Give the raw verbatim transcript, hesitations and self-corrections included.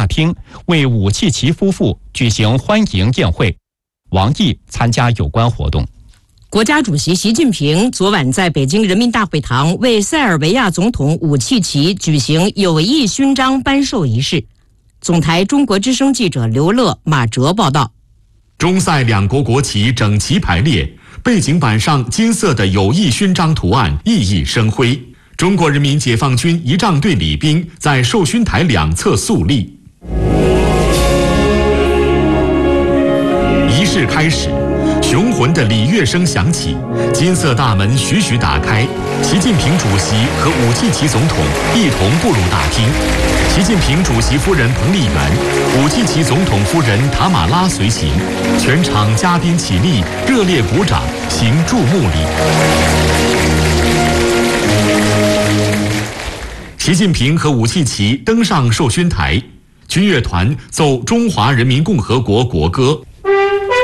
大厅为武契奇夫妇举行欢迎宴会。王毅参加有关活动。 国家主席习近平昨晚在北京人民大会堂为塞尔维亚总统武契奇举行友谊勋章颁授仪式。总台中国之声记者刘乐、马哲报道。 中塞两国国旗整齐排列，背景板上金色的友谊勋章图案熠熠生辉。中国人民解放军仪仗队礼兵在授勋台两侧肃立。仪式开始，雄浑的礼乐声响起，金色大门徐徐打开，习近平主席和武契奇总统一同步入大厅。习近平主席夫人彭丽媛、武契奇总统夫人塔马拉随行，全场嘉宾起立，热烈鼓掌，行注目礼。习近平和武契奇登上授勋台，军乐团奏中华人民共和国国歌。